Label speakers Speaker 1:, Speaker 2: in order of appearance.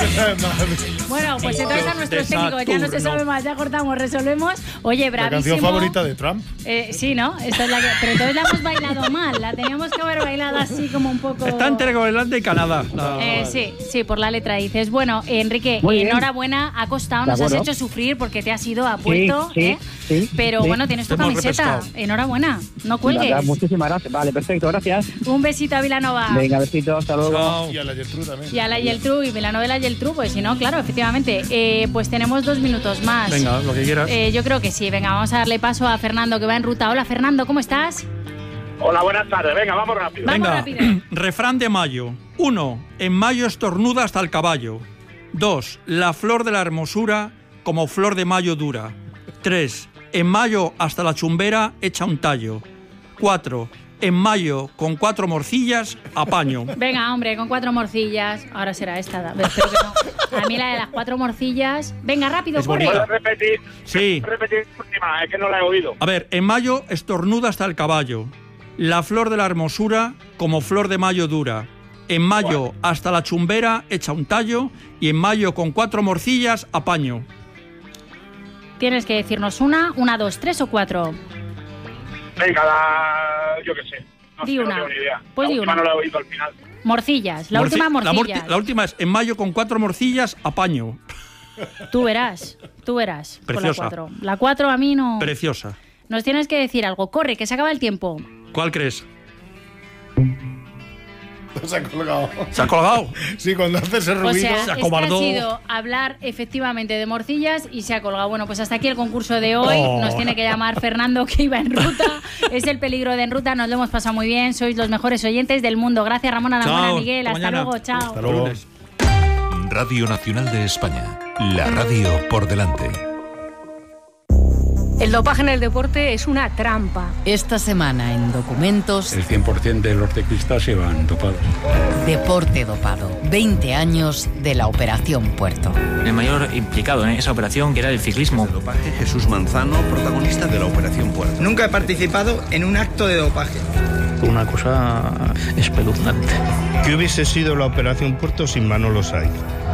Speaker 1: Bueno, pues entonces a nuestros técnicos ya no se sabe más, ya cortamos, resolvemos. Oye, bravísimo.
Speaker 2: La canción favorita de Trump.
Speaker 1: Sí, ¿no? Esta es la que... Pero entonces la hemos bailado mal, la teníamos que haber bailado así como un poco...
Speaker 3: Está entre Groenlandia y Canadá.
Speaker 1: Sí, por la letra dices. Bueno, Enrique, enhorabuena, ha costado, nos has hecho sufrir porque te has ido a puerto, sí. Pero bueno, tienes tu camiseta. Enhorabuena, no cuelgues.
Speaker 4: Nada, muchísimas gracias. Vale, perfecto, gracias.
Speaker 1: Un besito a Vilanova.
Speaker 4: Venga, besito, hasta luego.
Speaker 2: Chao. Y a la Geltrú también.
Speaker 1: Y a la Geltrú, y Vilanova y la Geltrú, pues si no, claro, efectivamente. Pues tenemos 2 minutos más.
Speaker 3: Venga, lo que quieras.
Speaker 1: Yo creo que sí. Venga, vamos a darle paso a Fernando, que va en ruta. Hola, Fernando, ¿cómo estás?
Speaker 5: Hola, buenas tardes. Venga, vamos rápido.
Speaker 1: Vamos rápido.
Speaker 3: Refrán de mayo. 1. En mayo estornuda hasta el caballo. 2. La flor de la hermosura como flor de mayo dura. 3. En mayo hasta la chumbera echa un tallo. 4. En mayo con 4 morcillas apaño.
Speaker 1: Venga, hombre, con 4 morcillas. Ahora será esta. Espero que no. A mí la de las 4 morcillas. Venga, rápido, corre.
Speaker 5: ¿Puedes repetir?
Speaker 3: Sí.
Speaker 5: Repetir la última, es que no la he oído.
Speaker 3: A ver, en mayo estornuda hasta el caballo. La flor de la hermosura como flor de mayo dura. En mayo hasta la chumbera echa un tallo. Y en mayo con 4 morcillas apaño.
Speaker 1: Tienes que decirnos una, 2, 3 o 4.
Speaker 5: Venga, yo qué sé.
Speaker 1: Di una.
Speaker 5: No tengo ni idea.
Speaker 1: Pues
Speaker 5: la
Speaker 1: di
Speaker 5: última
Speaker 1: una.
Speaker 5: no la he oído al final.
Speaker 1: Morcillas, última morcillas.
Speaker 3: La última es en mayo con 4 morcillas apaño.
Speaker 1: Tú verás.
Speaker 3: Preciosa.
Speaker 1: Con la 4 a mí no...
Speaker 3: Preciosa.
Speaker 1: Nos tienes que decir algo. Corre, que se acaba el tiempo.
Speaker 3: ¿Cuál crees?
Speaker 2: Se ha colgado.
Speaker 3: ¿Se ha colgado?
Speaker 2: Sí, cuando hace ese ruido.
Speaker 1: O sea,
Speaker 3: se acobardó.
Speaker 1: Ha sido hablar efectivamente de morcillas y se ha colgado. Bueno, pues hasta aquí el concurso de hoy. Nos tiene que llamar Fernando, que iba en ruta. Es el peligro de En Ruta. Nos lo hemos pasado muy bien. Sois los mejores oyentes del mundo. Gracias, Ramón Alamona, Miguel. Hasta luego. Chao.
Speaker 2: Hasta luego.
Speaker 6: Radio Nacional de España. La radio por delante.
Speaker 7: El dopaje en el deporte es una trampa.
Speaker 8: Esta semana en Documentos...
Speaker 9: El 100% de los ciclistas se van dopados.
Speaker 8: Deporte dopado. 20 años de la Operación Puerto.
Speaker 10: El mayor implicado en esa operación, que era el ciclismo.
Speaker 11: El dopaje, Jesús Manzano, protagonista de la Operación Puerto.
Speaker 12: Nunca he participado en un acto de dopaje.
Speaker 13: Una cosa espeluznante.
Speaker 14: ¿Qué hubiese sido la Operación Puerto sin Manolo Saiz?